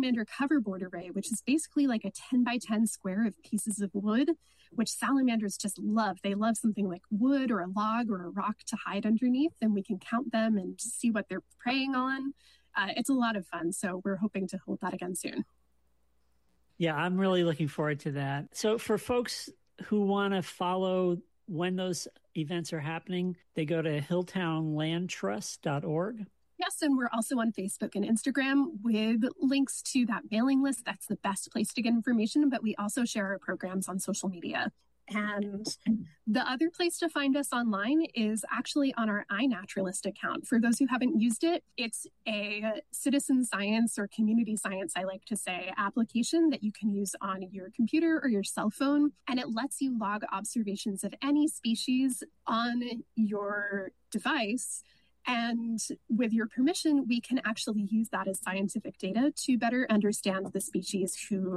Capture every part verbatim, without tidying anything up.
salamander coverboard array, which is basically like a ten by ten square of pieces of wood, which salamanders just love. They love something like wood or a log or a rock to hide underneath, and we can count them and see what they're preying on. Uh, it's a lot of fun, so we're hoping to hold that again soon. Yeah, I'm really looking forward to that. So for folks who want to follow when those events are happening, they go to hilltown land trust dot org. Yes, and we're also on Facebook and Instagram with links to that mailing list. That's the best place to get information, but we also share our programs on social media. And the other place to find us online is actually on our iNaturalist account. For those who haven't used it, it's a citizen science or community science, I like to say, application that you can use on your computer or your cell phone. And it lets you log observations of any species on your device. And with your permission, we can actually use that as scientific data to better understand the species who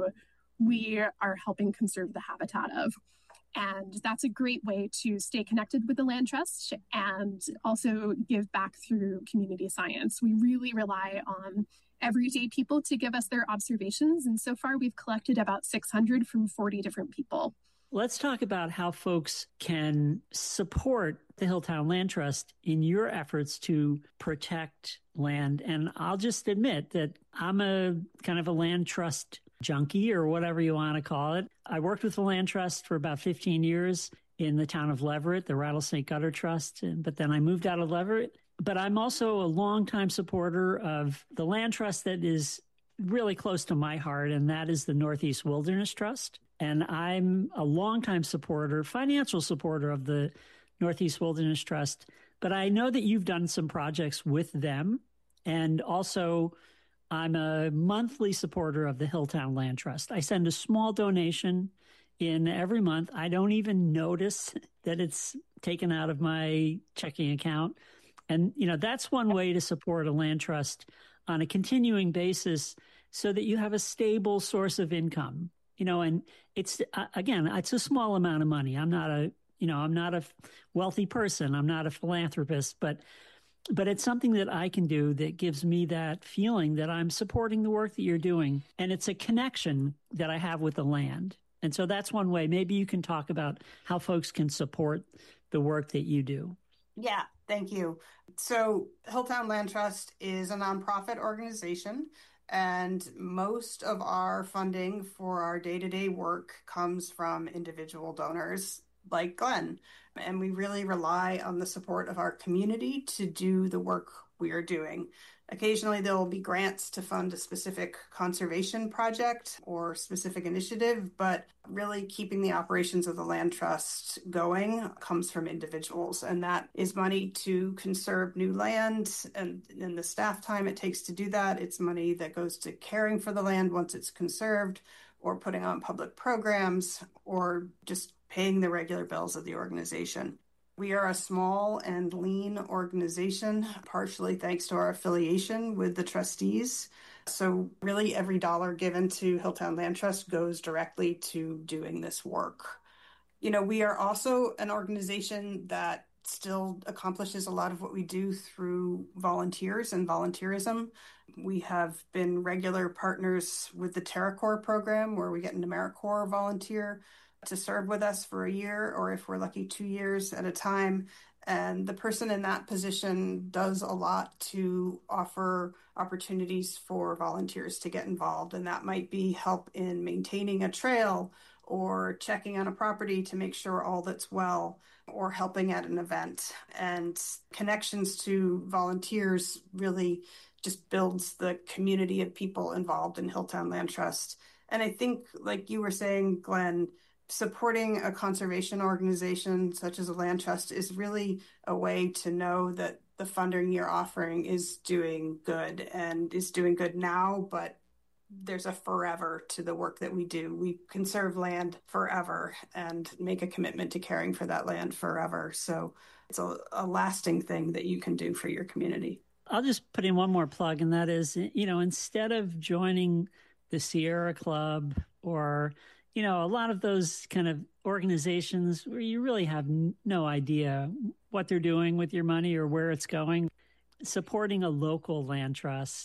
we are helping conserve the habitat of. And that's a great way to stay connected with the Land Trust and also give back through community science. We really rely on everyday people to give us their observations. And so far, we've collected about six hundred from forty different people. Let's talk about how folks can support the Hilltown Land Trust in your efforts to protect land. And I'll just admit that I'm a kind of a land trust junkie, or whatever you want to call it. I worked with the Land Trust for about fifteen years in the town of Leverett, the Rattlesnake Gutter Trust, but then I moved out of Leverett. But I'm also a longtime supporter of the land trust that is really close to my heart, and that is the Northeast Wilderness Trust. And I'm a longtime supporter, financial supporter of the Northeast Wilderness Trust. But I know that you've done some projects with them, and also I'm a monthly supporter of the Hilltown Land Trust. I send a small donation in every month. I don't even notice that it's taken out of my checking account. And, you know, that's one way to support a land trust on a continuing basis so that you have a stable source of income, you know, and it's, uh, again, it's a small amount of money. I'm not a, you know, I'm not a wealthy person. I'm not a philanthropist, but But it's something that I can do that gives me that feeling that I'm supporting the work that you're doing. And it's a connection that I have with the land. And so that's one way. Maybe you can talk about how folks can support the work that you do. Yeah, thank you. So Hilltown Land Trust is a nonprofit organization, and most of our funding for our day-to-day work comes from individual donors like Glenn. And we really rely on the support of our community to do the work we are doing. Occasionally, there will be grants to fund a specific conservation project or specific initiative, but really keeping the operations of the Land Trust going comes from individuals. And that is money to conserve new land and, and the staff time it takes to do that. It's money that goes to caring for the land once it's conserved, or putting on public programs, or just paying the regular bills of the organization. We are a small and lean organization, partially thanks to our affiliation with the trustees. So really every dollar given to Hilltown Land Trust goes directly to doing this work. You know, we are also an organization that still accomplishes a lot of what we do through volunteers and volunteerism. We have been regular partners with the TerraCorps program, where we get an AmeriCorps volunteer to serve with us for a year, or if we're lucky, two years at a time. And the person in that position does a lot to offer opportunities for volunteers to get involved. And that might be help in maintaining a trail, or checking on a property to make sure all that's well, or helping at an event. And connections to volunteers really just builds the community of people involved in Hilltown Land Trust. And I think, like you were saying, Glenn, supporting a conservation organization such as a land trust is really a way to know that the funding you're offering is doing good, and is doing good now, but there's a forever to the work that we do. We conserve land forever and make a commitment to caring for that land forever. So it's a, a lasting thing that you can do for your community. I'll just put in one more plug, and that is, you know, instead of joining the Sierra Club or, you know, a lot of those kind of organizations where you really have no idea what they're doing with your money or where it's going, supporting a local land trust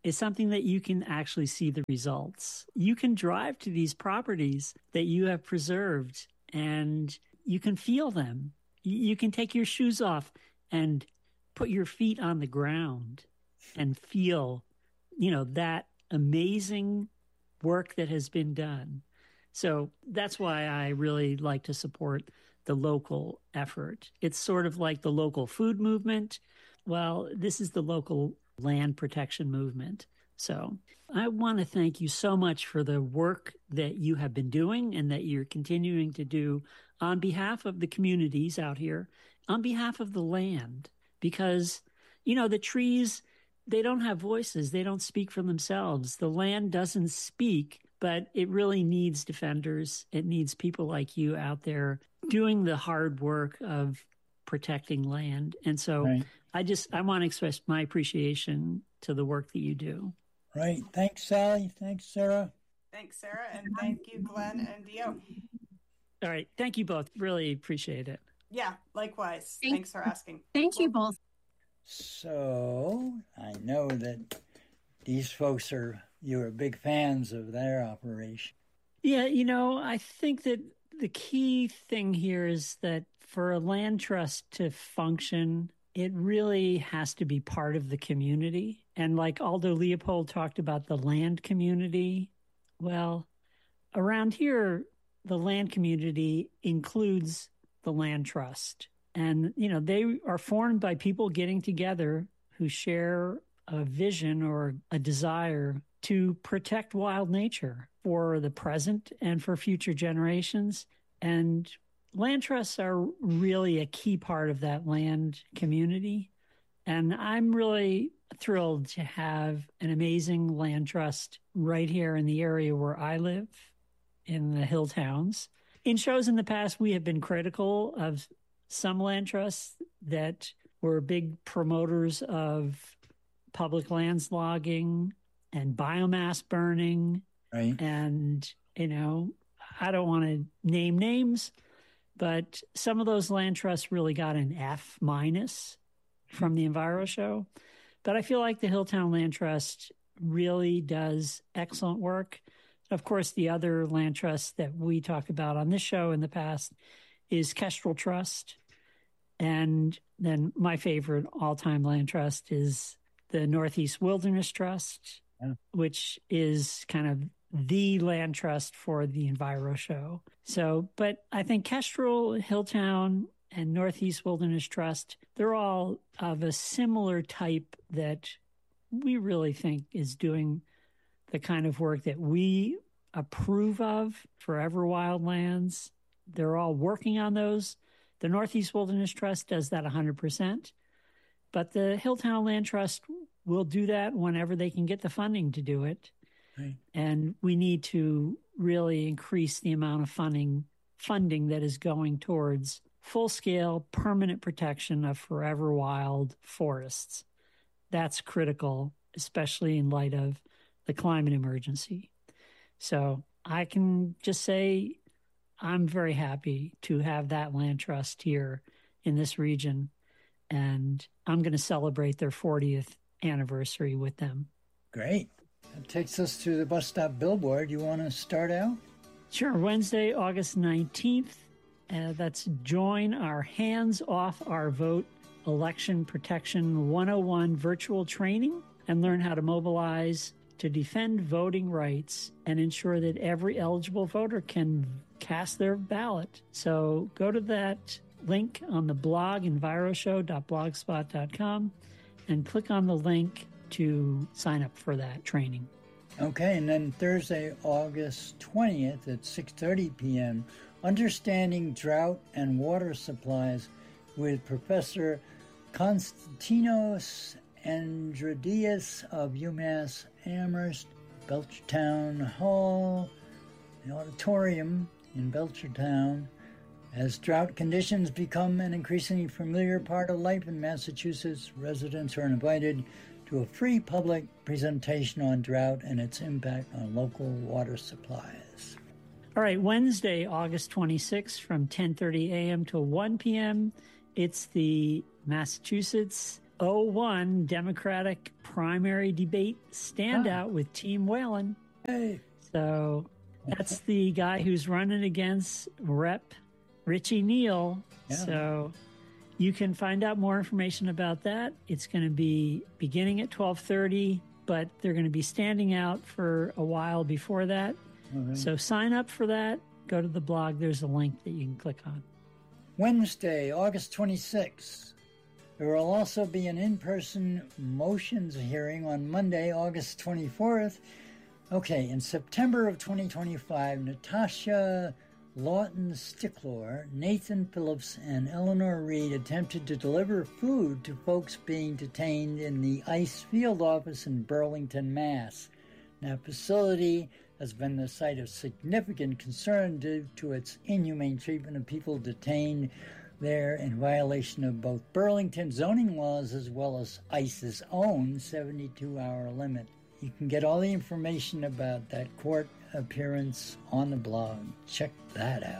is something that you can actually see the results. You can drive to these properties that you have preserved and you can feel them. You can take your shoes off and put your feet on the ground and feel, you know, that amazing work that has been done. So that's why I really like to support the local effort. It's sort of like the local food movement. Well, this is the local land protection movement. So I want to thank you so much for the work that you have been doing and that you're continuing to do on behalf of the communities out here, on behalf of the land, because, you know, the trees, they don't have voices. They don't speak for themselves. The land doesn't speak, but it really needs defenders. It needs people like you out there doing the hard work of protecting land. And so right. I just, I want to express my appreciation to the work that you do. Right. Thanks, Sally. Thanks, Sarah. Thanks, Sarah. And thank you, Glenn and Dio. All right. Thank you both. Really appreciate it. Yeah, likewise. Thank, Thanks for asking. Thank you both. So I know that these folks are, you're big fans of their operation. Yeah, you know, I think that the key thing here is that for a land trust to function, it really has to be part of the community. And like Aldo Leopold talked about the land community, well, around here, the land community includes the land trust. And, you know, they are formed by people getting together who share a vision or a desire to protect wild nature for the present and for future generations. And land trusts are really a key part of that land community. And I'm really thrilled to have an amazing land trust right here in the area where I live, in the hill towns. In shows in the past, we have been critical of some land trusts that were big promoters of public lands logging and biomass burning. Right. And, you know, I don't want to name names, but some of those land trusts really got an F minus from the Enviro show. But I feel like the Hilltown Land Trust really does excellent work. Of course, the other land trust that we talked about on this show in the past is Kestrel Trust. And then my favorite all-time land trust is the Northeast Wilderness Trust, yeah. which is kind of the land trust for the Enviro show. So, but I think Kestrel, Hilltown, and Northeast Wilderness Trust, they're all of a similar type that we really think is doing the kind of work that we approve of Forever Wildlands. They're all working on those. The Northeast Wilderness Trust does that one hundred percent. But the Hilltown Land Trust will do that whenever they can get the funding to do it. Right. And we need to really increase the amount of funding funding that is going towards full-scale permanent protection of forever wild forests. That's critical, especially in light of the climate emergency. So I can just say I'm very happy to have that land trust here in this region, and I'm going to celebrate their fortieth anniversary with them. Great. That takes us to the bus stop billboard. You want to start out? Sure. Wednesday, August nineteenth. Uh, that's Join Our Hands Off Our Vote Election Protection one oh one virtual training and learn how to mobilize to defend voting rights and ensure that every eligible voter can cast their ballot. So go to that link on the blog, enviro show dot blogspot dot com, and click on the link to sign up for that training. Okay, and then Thursday, August twentieth at six thirty p.m., Understanding Drought and Water Supplies with Professor Konstantinos Andridias of UMass Amherst, Belchertown Hall, the auditorium in Belchertown. As drought conditions become an increasingly familiar part of life in Massachusetts, residents are invited to a free public presentation on drought and its impact on local water supplies. All right, Wednesday, August twenty-sixth from ten thirty a.m. to one p.m., it's the Massachusetts oh one Democratic primary debate standout Ah. with Team Whalen. Hey. So that's the guy who's running against Rep Richie Neal. Yeah. So you can find out more information about that. It's going to be beginning at twelve thirty, but they're going to be standing out for a while before that. Okay. So sign up for that. Go to the blog. There's a link that you can click on. Wednesday, August twenty-sixth. There will also be an in-person motions hearing on Monday, August twenty-fourth. Okay, in September of twenty twenty-five, Natasha Lawton Sticklor, Nathan Phillips, and Eleanor Reed attempted to deliver food to folks being detained in the ICE field office in Burlington, Mass. That facility has been the site of significant concern due to its inhumane treatment of people detained there in violation of both Burlington zoning laws as well as ICE's own seventy-two hour limit. You can get all the information about that court appearance on the blog. Check that out.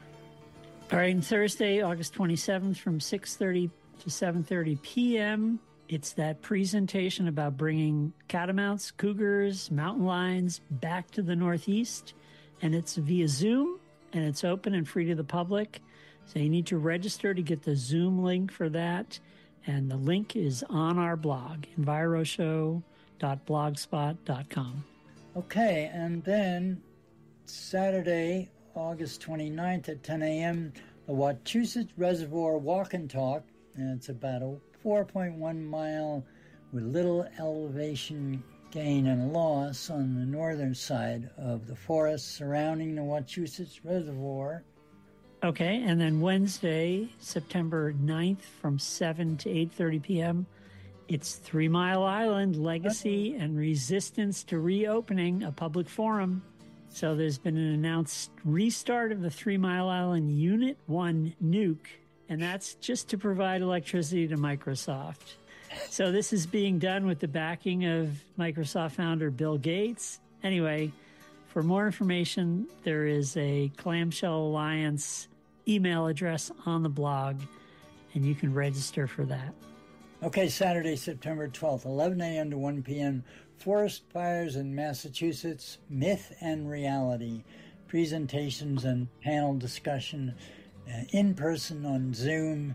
All right, and Thursday, August twenty-seventh from six thirty to seven thirty p.m., it's that presentation about bringing catamounts, cougars, mountain lions back to the Northeast, and it's via Zoom, and it's open and free to the public. So you need to register to get the Zoom link for that, and the link is on our blog, enviroshow dot blogspot dot com. Okay, and then Saturday, August twenty-ninth at ten a.m., the Wachusett Reservoir Walk and Talk, and it's about a four point one mile with little elevation gain and loss on the northern side of the forest surrounding the Wachusett Reservoir. Okay, and then Wednesday, September ninth from seven to eight thirty p.m., it's Three Mile Island, Legacy and Resistance to Reopening, a public forum. So there's been an announced restart of the Three Mile Island Unit one nuke, and that's just to provide electricity to Microsoft. So this is being done with the backing of Microsoft founder Bill Gates. Anyway, for more information, there is a Clamshell Alliance email address on the blog, and you can register for that. Okay, Saturday, September twelfth, eleven a.m. to one p.m., Forest Fires in Massachusetts, Myth and Reality, presentations and panel discussion uh, in person on Zoom.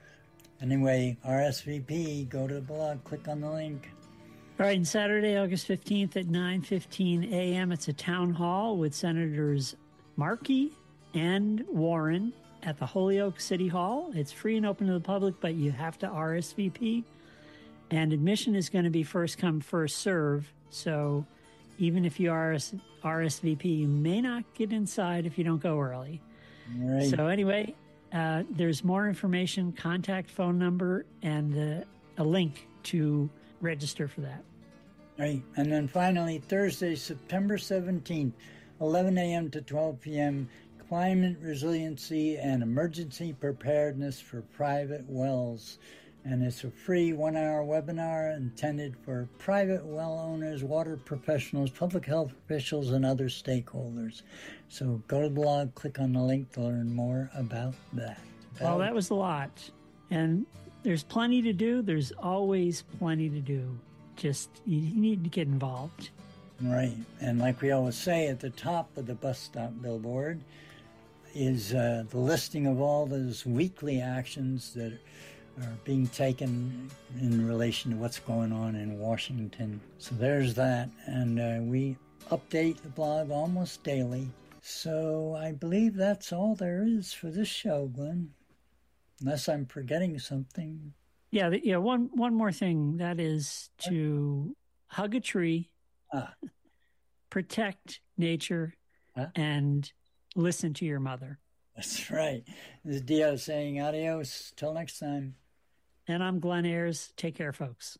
Anyway, R S V P, go to the blog, click on the link. All right, and Saturday, August fifteenth at nine fifteen a.m., it's a town hall with Senators Markey and Warren at the Holyoke City Hall. It's free and open to the public, but you have to R S V P. And admission is going to be first come, first serve. So even if you R S V P, you may not get inside if you don't go early. Right. So anyway, uh, there's more information, contact phone number, and uh, a link to register for that. Right. And then finally, Thursday, September seventeenth, eleven a.m. to twelve p.m., Climate Resiliency and Emergency Preparedness for Private Wells. And it's a free one-hour webinar intended for private well owners, water professionals, public health officials, and other stakeholders. So go to the blog, click on the link to learn more about that. Well, that was a lot. And there's plenty to do. There's always plenty to do. Just, you need to get involved. Right. And like we always say, at the top of the bus stop billboard is uh, the listing of all those weekly actions that are being taken in relation to what's going on in Washington. So there's that. And uh, we update the blog almost daily. So I believe that's all there is for this show, Glenn. Unless I'm forgetting something. Yeah, yeah. One one more thing, that is to hug a tree, Ah. protect nature, Huh? and listen to your mother. That's right. This is Dio saying adios. Till next time. And I'm Glenn Ayers. Take care, folks.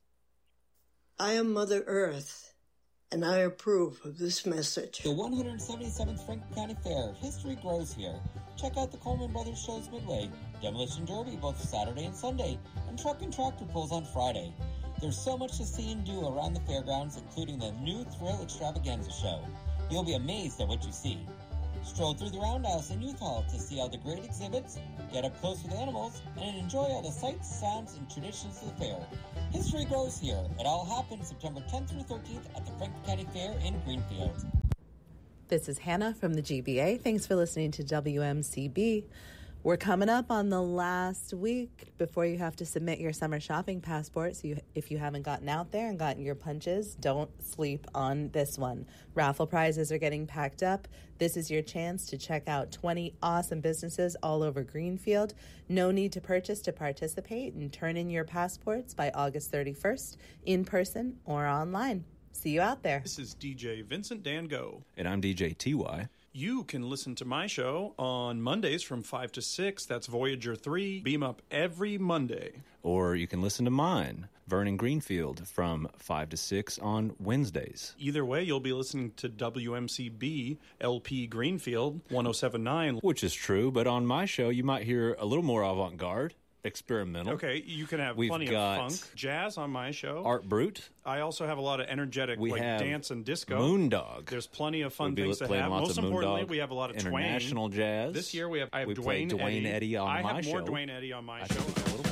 I am Mother Earth, and I approve of this message. The one hundred seventy-seventh Franklin County Fair. History grows here. Check out the Coleman Brothers shows midway, Demolition Derby both Saturday and Sunday, and Truck and Tractor Pulls on Friday. There's so much to see and do around the fairgrounds, including the new Thrill Extravaganza show. You'll be amazed at what you see. Stroll through the Roundhouse and Youth Hall to see all the great exhibits, get up close with animals, and enjoy all the sights, sounds, and traditions of the fair. History grows here. It all happens September tenth through thirteenth at the Franklin County Fair in Greenfield. This is Hannah from the G B A. Thanks for listening to W M C B. We're coming up on the last week before you have to submit your summer shopping passport. So you, if you haven't gotten out there and gotten your punches, don't sleep on this one. Raffle prizes are getting packed up. This is your chance to check out twenty awesome businesses all over Greenfield. No need to purchase to participate, and turn in your passports by August thirty-first in person or online. See you out there. This is D J Vincent Dan Go. And I'm D J T Y. You can listen to my show on Mondays from five to six. That's Voyager three. Beam up every Monday. Or you can listen to mine, Vernon Greenfield, from five to six on Wednesdays. Either way, you'll be listening to W M C B L P Greenfield one oh seven point nine. Which is true, but on my show, you might hear a little more avant-garde, experimental. Okay, you can have We've plenty got of funk, jazz on my show. Art Brut. I also have a lot of energetic We like have dance and disco. Moondog. There's plenty of fun We'll be things to playing have. lots Most of importantly, Moondog, we have a lot of international twang. jazz. This year we have I have We Dwayne played Dwayne Eddy. Eddy on I my have more show. Dwayne Eddy on my I show. think a little